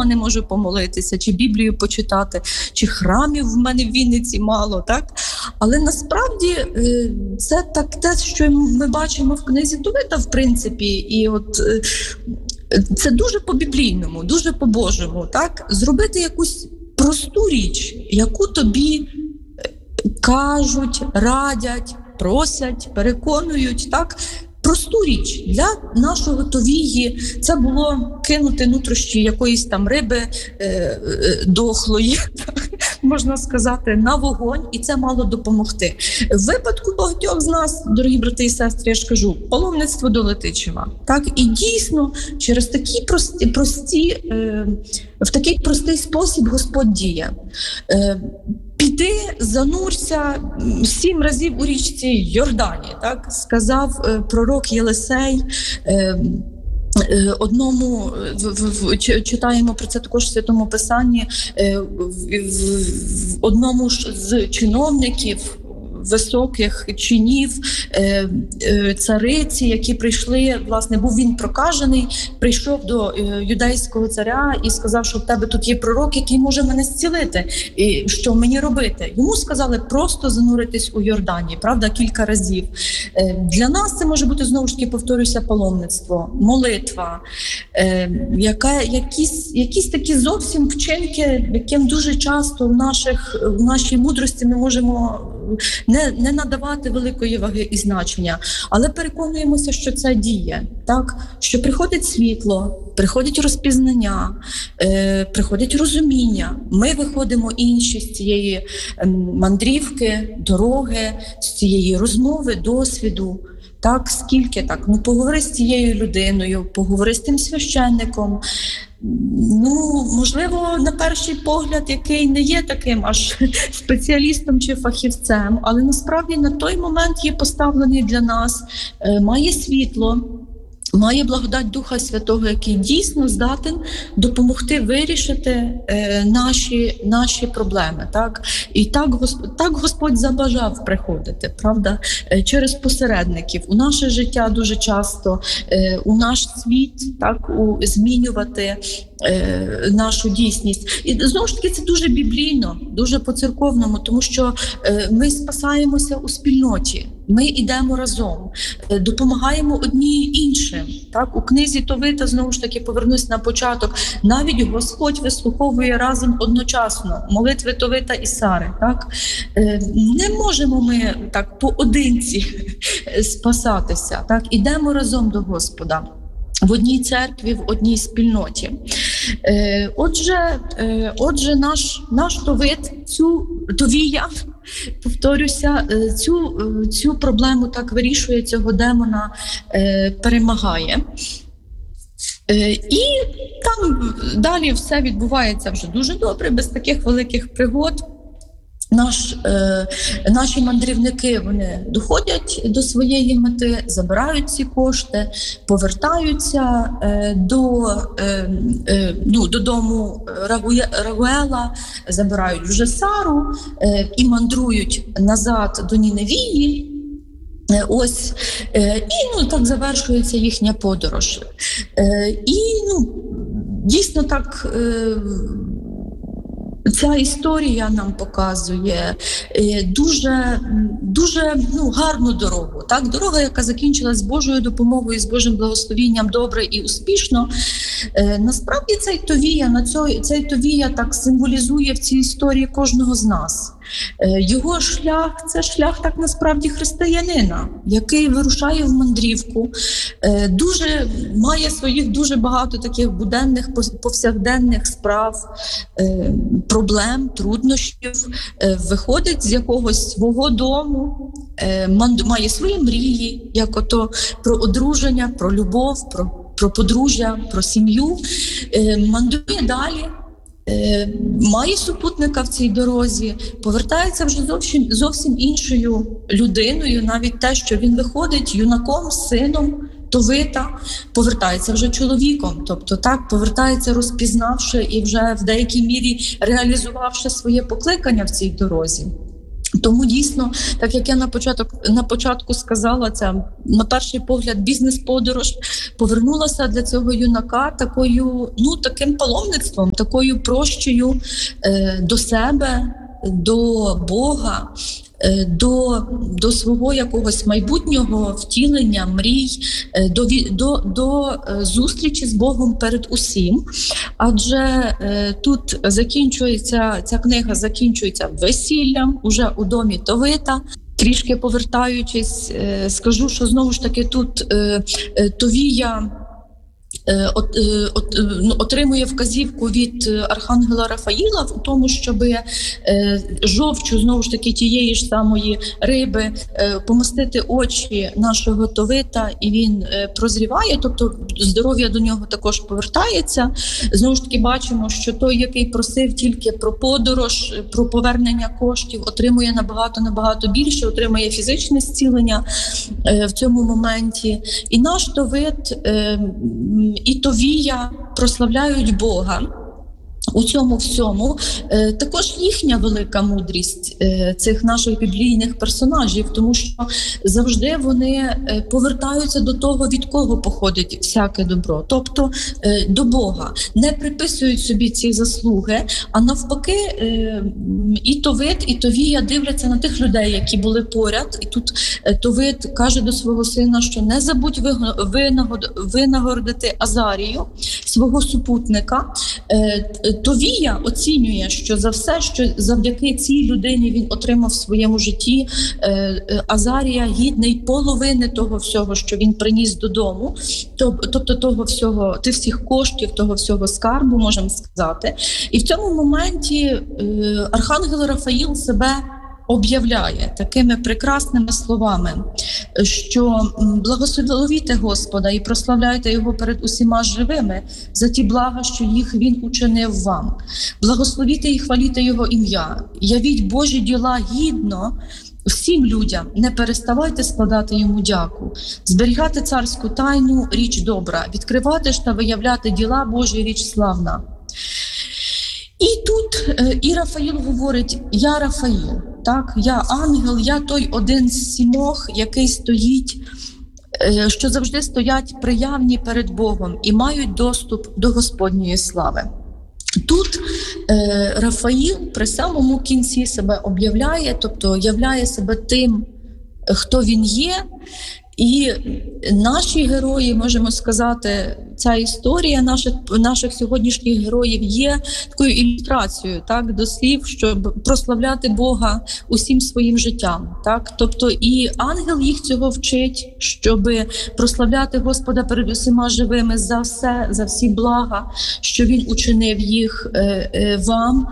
вдома не можу помолитися, чи Біблію почитати, чи храмів в мене в Вінниці мало, так? Але насправді це так те, що ми бачимо в книзі Товита, в принципі, і от це дуже по-біблійному, дуже по-божому, так? Зробити якусь просту річ, яку тобі кажуть, радять, просять, переконують, так? Просту річ для нашого Товії це було кинути нутрощі якоїсь там риби дохлої, можна сказати, на вогонь, і це мало допомогти. В випадку багатьох з нас, дорогі брати і сестри, я ж кажу, паломництво до Летичева. Так? І дійсно через такі в такий простий спосіб Господь діє. Піди, занурся 7 разів у річці Йордані, так сказав пророк Єлисей. Одному читаємо про це також в Святому Писанні, в одному з чиновників високих чинів цариці, які прийшли, власне, був він прокажений, прийшов до юдейського царя і сказав, що в тебе тут є пророк, який може мене зцілити. І що мені робити? Йому сказали просто зануритись у Йордані, правда, кілька разів. Для нас це може бути, знову ж таки, повторюся, паломництво, молитва, якісь такі зовсім вчинки, яким дуже часто в нашій мудрості ми можемо не надавати великої ваги і значення, але переконуємося, що це діє, так? Що приходить світло, приходить розпізнання, приходить розуміння. Ми виходимо інші з цієї мандрівки, дороги, з цієї розмови, досвіду. Так, скільки так? Ну, поговори з цією людиною, поговори з тим священником. Ну, можливо, на перший погляд, який не є таким аж спеціалістом чи фахівцем, але насправді на той момент є поставлений для нас, має світло, має благодать Духа Святого, який дійсно здатен допомогти вирішити наші проблеми. Так? І так Господь забажав приходити, правда? Через посередників у наше життя дуже часто, у наш світ, так, змінювати нашу дійсність. І знову ж таки це дуже біблійно, дуже по-церковному, тому що ми спасаємося у спільноті. Ми йдемо разом, допомагаємо одні іншим. Так? У книзі Товита, знову ж таки, повернусь на початок, навіть Господь вислуховує разом одночасно молитви Товита і Сари. Так? Не можемо ми так поодинці спасатися. Так? Ідемо разом до Господа. В одній церкві, в одній спільноті. Отже, наш Товія, повторюся, цю проблему так вирішує, цього демона перемагає. І там далі все відбувається вже дуже добре, без таких великих пригод. Наші мандрівники, вони доходять до своєї мети, забирають ці кошти, повертаються додому Рагуела, забирають вже Сару і мандрують назад до Ніневії. Ось, і так завершується їхня подорож. І дійсно так. Ця історія нам показує дуже гарну дорогу. Так? Дорога, яка закінчилась з Божою допомогою, з Божим благословінням добре і успішно. Насправді цей Товія так символізує в цій історії кожного з нас. Його шлях – це шлях так насправді християнина, який вирушає в мандрівку, має своїх дуже багато таких буденних, повсякденних справ, проблем, труднощів, виходить з якогось свого дому, має свої мрії, як ото про одруження, про любов, про подружжя, про сім'ю, мандрує далі. Має супутника в цій дорозі, повертається вже зовсім іншою людиною, навіть те, що він виходить юнаком, сином Товита, повертається вже чоловіком, тобто так, повертається розпізнавши і вже в деякій мірі реалізувавши своє покликання в цій дорозі. Тому дійсно, так як я на початку сказала, це на перший погляд бізнес-подорож повернулася для цього юнака таким паломництвом, такою прощею до себе, до Бога, до свого якогось майбутнього втілення, мрій, до зустрічі з Богом перед усім. Адже тут ця книга закінчується весіллям уже у домі Товита. Трішки повертаючись, скажу, що знову ж таки тут Товія отримує вказівку від архангела Рафаїла в тому, щоб жовчу, знову ж таки, тієї ж самої риби помастити очі нашого Товита, і він прозріває, тобто здоров'я до нього також повертається. Знову ж таки бачимо, що той, який просив тільки про подорож, про повернення коштів, отримує набагато більше, отримує фізичне зцілення в цьому моменті. І наш Товит і Товія прославляють Бога у цьому всьому. Також їхня велика мудрість цих наших біблійних персонажів, тому що завжди вони повертаються до того, від кого походить всяке добро, тобто до Бога. Не приписують собі ці заслуги, а навпаки і Товит, і Товія дивляться на тих людей, які були поряд. І тут Товит каже до свого сина, що не забудь винагородити Азарію, свого супутника. Товія оцінює, що за все, що завдяки цій людині він отримав в своєму житті, Азарія гідний половини того всього, що він приніс додому, тобто того всього, тих всіх коштів, того всього скарбу, можемо сказати. І в цьому моменті архангел Рафаїл себе об'являє такими прекрасними словами, що благословіте Господа і прославляйте Його перед усіма живими за ті блага, що їх Він учинив вам. Благословіте і хваліте Його ім'я. Явіть Божі діла гідно всім людям, не переставайте складати Йому дяку. Зберігати царську тайну – річ добра, відкривати ж та виявляти діла Божі – річ славна. І тут і Рафаїл говорить: я Рафаїл, так, я ангел, я той один з 7, який стоїть, що завжди стоять приявні перед Богом і мають доступ до Господньої слави. Тут Рафаїл при самому кінці себе об'являє, тобто являє себе тим, хто він є. І наші герої, можемо сказати, ця історія наших сьогоднішніх героїв є такою ілюстрацією, так, до слів, щоб прославляти Бога усім своїм життям. Так? Тобто і ангел їх цього вчить, щоб прославляти Господа перед усіма живими за все, за всі блага, що Він учинив їх вам.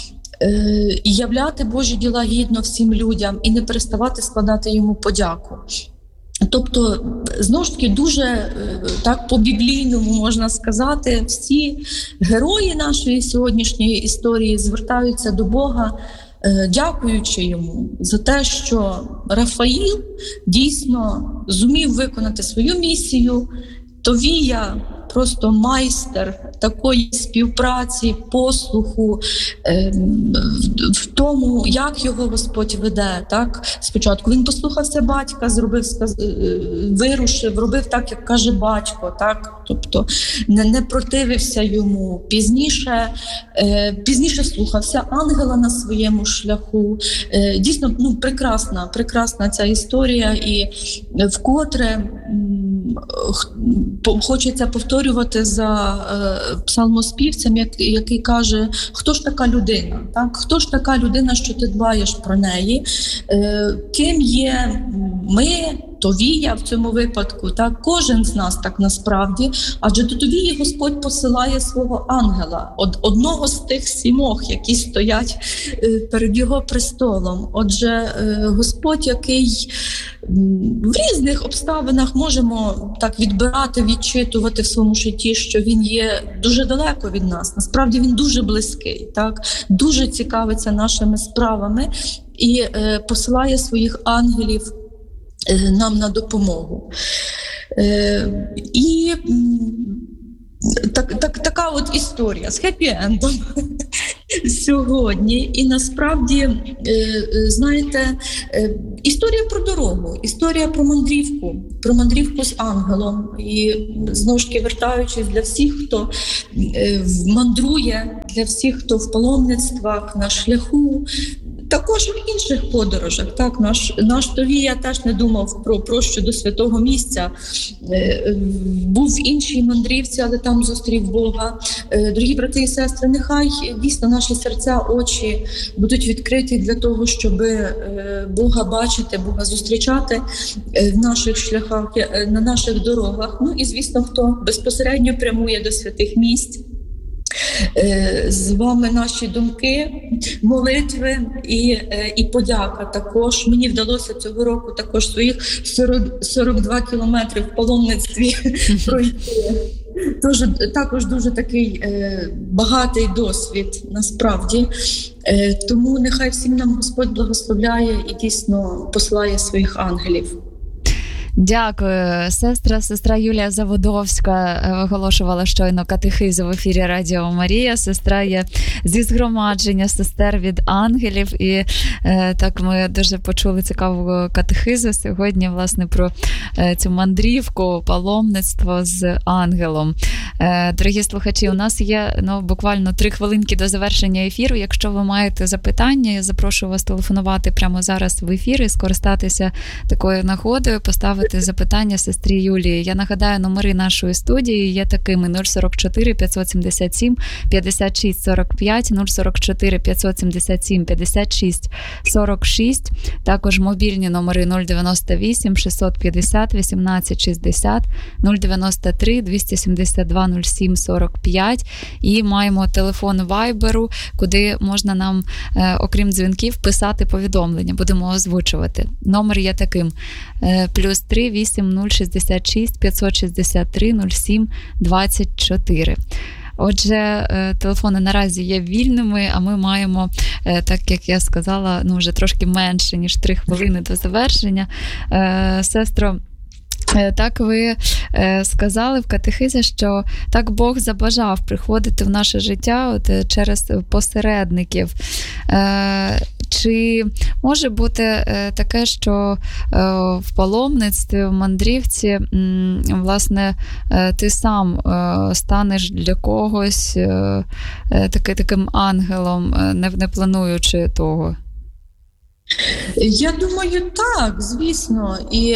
І являти Божі діла гідно всім людям і не переставати складати Йому подяку. Тобто, знову ж таки, дуже так по-біблійному можна сказати, всі герої нашої сьогоднішньої історії звертаються до Бога, дякуючи Йому за те, що Рафаїл дійсно зумів виконати свою місію. Товія просто майстер такої співпраці, послуху, в тому, як його Господь веде. Так? Спочатку він послухався батька, вирушив, робив так, як каже батько, так? Тобто не противився йому. Пізніше слухався ангела на своєму шляху. Дійсно, прекрасна ця історія, і вкотре хочеться повторювати за псалмоспівцем, який каже: хто ж така людина? Так? Хто ж така людина, що ти дбаєш про неї? Ким є ми, Товія в цьому випадку? Так? Кожен з нас так насправді, адже до Товії Господь посилає свого ангела, одного з тих 7, які стоять перед його престолом. Отже, Господь, який в різних обставинах можемо так відчитувати в своєму житті, що він є дуже далеко від нас. Насправді він дуже близький, так? Дуже цікавиться нашими справами і посилає своїх ангелів нам на допомогу. І така от історія з хеппі-ендом. сьогодні. І насправді, знаєте, історія про дорогу, історія про мандрівку з ангелом. І знову ж таки, вертаючись, для всіх, хто мандрує, для всіх, хто в паломництвах, на шляху, також в інших подорожах. Так, наш Товія теж не думав про прощу до святого місця. Був в іншій мандрівці, але там зустрів Бога. Дорогі брати і сестри, нехай дійсно наші серця, очі будуть відкриті для того, щоб Бога бачити, Бога зустрічати в наших шляхах, на наших дорогах. Ну і, звісно, хто безпосередньо прямує до святих місць. З вами наші думки, молитви і подяка також. Мені вдалося цього року також своїх 42 кілометри в паломництві пройти. Також дуже такий багатий досвід насправді. Тому нехай всім нам Господь благословляє і дійсно посилає своїх ангелів. Дякую. Сестра Юлія Заводовська виголошувала щойно катехизу в ефірі Радіо Марія. Сестра є зі згромадження сестер від ангелів. І так ми дуже почули цікаву катехизу сьогодні, власне, про цю мандрівку, паломництво з ангелом. Дорогі слухачі, у нас є буквально 3 хвилинки до завершення ефіру. Якщо ви маєте запитання, я запрошую вас телефонувати прямо зараз в ефір і скористатися такою нагодою, поставити запитання сестрі Юлії. Я нагадаю, номери нашої студії є такими: 044 577 56 45, 044 577 56 46, також мобільні номери 098 650 18 60, 093 272 07 45, і маємо телефон Вайберу, куди можна нам, окрім дзвінків, писати повідомлення. Будемо озвучувати. Номер є таким: +3 8066 563 07 24. Отже, телефони наразі є вільними, а ми маємо, так як я сказала, вже трошки менше, ніж 3 хвилини до завершення. Сестро, так ви сказали в катехизі, що так Бог забажав приходити в наше життя через посередників. Чи може бути таке, що в паломництві, в мандрівці, власне, ти сам станеш для когось таким ангелом, не плануючи того? Я думаю, так, звісно. І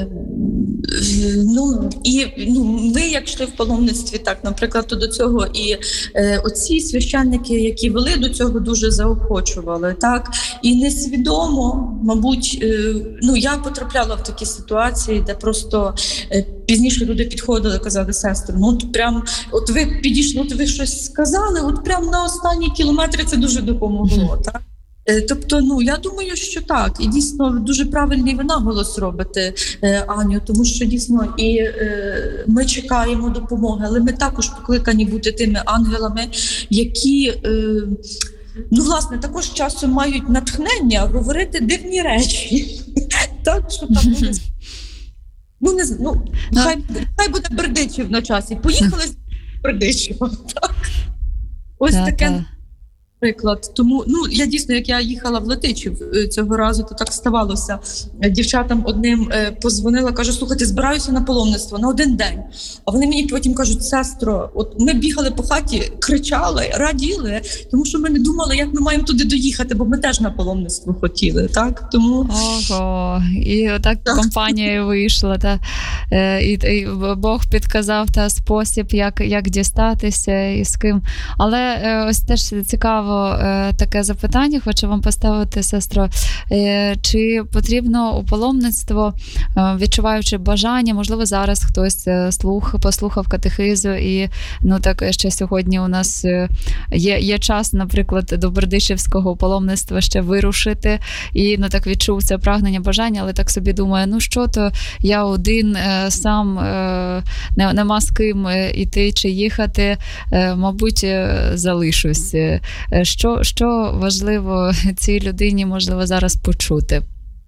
ми, як йшли в паломництві, так, наприклад, то до цього і оці священники, які вели до цього, дуже заохочували, так. І несвідомо, мабуть, я потрапляла в такі ситуації, де просто пізніше люди підходили, казали: сестри, от ви підійшли, от ви щось сказали, от прямо на останні кілометри це дуже допомогло, так. Тобто, я думаю, що так. І дійсно дуже правильний ви наголос робите, Аню, тому що дійсно і ми чекаємо допомоги, але ми також покликані бути тими ангелами, які, власне, також часом мають натхнення говорити дивні речі. Так, що там буде... хай буде Бердичів на часі. Поїхали з Бердичева, так. Ось таке... Приклад. Тому, я дійсно, як я їхала в Летичів цього разу, то так ставалося. Дівчатам одним позвонила, каже: слухайте, збираюся на паломництво на 1 день. А вони мені потім кажуть: сестро, от ми бігали по хаті, кричали, раділи, тому що ми не думали, як ми маємо туди доїхати, бо ми теж на паломництво хотіли, так? Тому... Ого, і отак компанія вийшла, і Бог підказав спосіб, як дістатися і з ким. Але ось теж цікаво, таке запитання хочу вам поставити, сестро. Чи потрібно у паломництво, відчуваючи бажання, можливо, зараз хтось послухав катехизу і, так ще сьогодні у нас є час, наприклад, до Бердичівського паломництва ще вирушити, і, так відчув це прагнення, бажання, але так собі думаю, що то я один, сам, нема з ким іти чи їхати, мабуть, залишусь. Що важливо цій людині, можливо, зараз почути?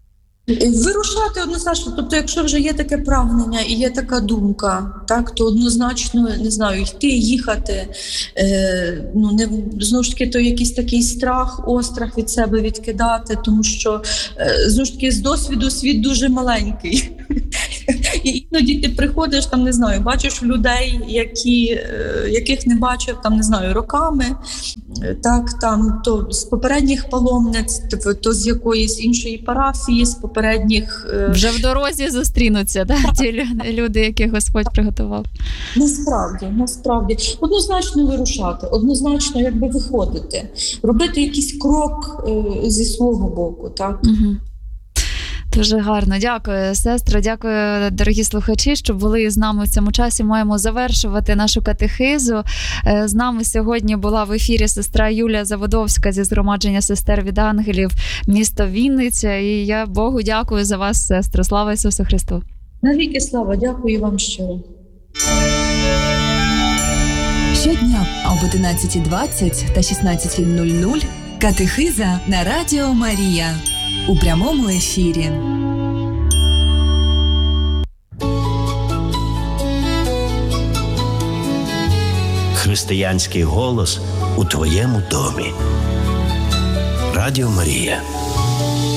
Вирушати однозначно, тобто, якщо вже є таке прагнення і є така думка, так, то однозначно, не знаю, йти, їхати, знову ж таки, то якийсь такий страх, острах від себе відкидати, тому що, знову ж таки, з досвіду світ дуже маленький. І іноді ти приходиш, там, не знаю, бачиш людей, яких не бачив, там, не знаю, роками, так, там, то з попередніх паломниць, то з якоїсь іншої парафії, з попередніх... Вже в дорозі зустрінуться, да? Ті люди, яких Господь приготував. Насправді. Однозначно вирушати, однозначно якби виходити, робити якийсь крок зі свого боку, так. Угу. Дуже гарно. Дякую, сестро. Дякую, дорогі слухачі, що були з нами в цьому часі. Маємо завершувати нашу катехизу. З нами сьогодні була в ефірі сестра Юлія Заводовська зі згромадження сестер від ангелів, місто Вінниця. І я Богу дякую за вас, сестро. Слава Ісусу Христу. Навіки слава. Дякую вам щиро. Щодня об 11:20 та 16:00 катехиза на Радіо Марія у прямому ефірі. Християнський голос у твоєму домі. Радіо Марія.